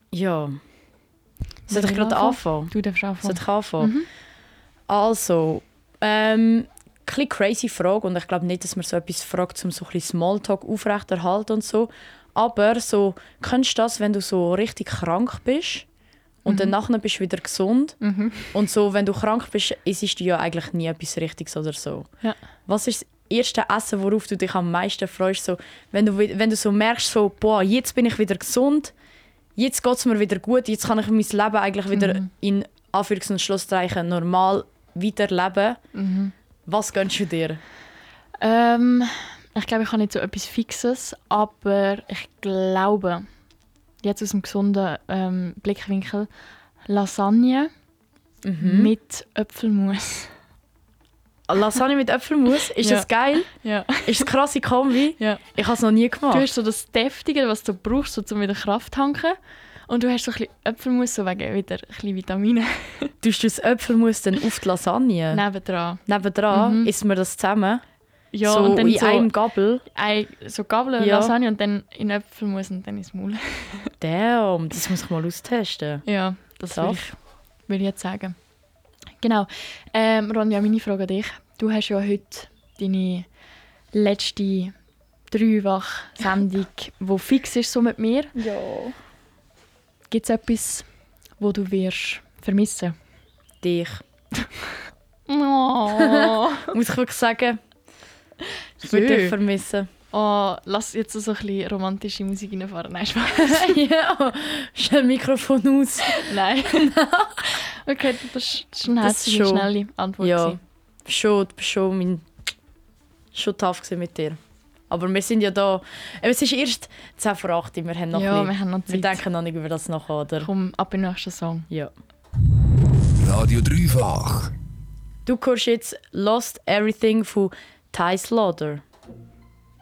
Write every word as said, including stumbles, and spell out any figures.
Ja. Soll ich gerade anfangen? Du darfst anfangen. Soll ich anfangen? Mhm. Also, ähm, ein bisschen crazy Frage und ich glaube nicht, dass man so etwas fragt, um so ein bisschen Smalltalk aufrechterhalten und so. Aber so, kennst du das, wenn du so richtig krank bist und mhm. dann nachher bist du wieder gesund Mhm. und so, wenn du krank bist, isst du ja eigentlich nie etwas Richtiges oder so. Ja. Was ist das erste Essen, worauf du dich am meisten freust? So, wenn, du, wenn du so merkst, so, boah, jetzt bin ich wieder gesund, jetzt geht es mir wieder gut, jetzt kann ich mein Leben eigentlich wieder Mhm. in Anführungs- und Schlusszeichen normal weiterleben. Mhm. Was gönnst du dir? Ähm, ich glaube, ich habe nicht so etwas Fixes, aber ich glaube, jetzt aus dem gesunden ähm, Blickwinkel, Lasagne Mhm. mit Äpfelmus. Lasagne mit Äpfelmus, ist Ja. das geil? Ja. Ist das krasse Kombi? Ja. Ich habe es noch nie Du gemacht. hast so das Deftige, was du brauchst, so, um wieder Kraft zu tanken. Und du hast so ein bisschen Äpfelmus, so wegen wieder ein bisschen Vitamine. Tust du das Äpfelmus dann auf die Lasagne? Nebendran. Nebendran Mhm. isst man das zusammen? Ja, so und dann in so, einem Gabel? ein, so Gabel Ja. Lasagne und dann in Äpfelmus und dann ins Maul. Damn, das muss ich mal austesten. Ja, das würde Tough. ich, würd ich jetzt sagen. Genau. Ähm, Ronja, meine Frage an dich. Du hast ja heute deine letzte Drei-Wach-Sendung, die fix ist so mit mir. Ja. Gibt es etwas, wo du wirst vermissen? Dich. Oh, Muss ich wirklich sagen, ich würde dich Jö. vermissen. oh, lass jetzt so ein bisschen romantische Musik reinfahren. Nein, Spaß. Ja, stell Mikrofon aus. Nein. Okay, das ist, das ist eine Das herzliche, schon. schnelle Antwort. Ja, gewesen. schon, du bist schon, mein, schon tough gewesen mit dir. Aber wir sind ja da. Eben, es ist erst zehn vor acht, wir haben noch Ja, ein bisschen, wir haben noch wir Zeit. denken noch nicht über das nach, oder? Komm, ab in den nächsten Song. Ja. Radio Dreifach. Du hörst jetzt «Lost Everything» von Ty Slaughter.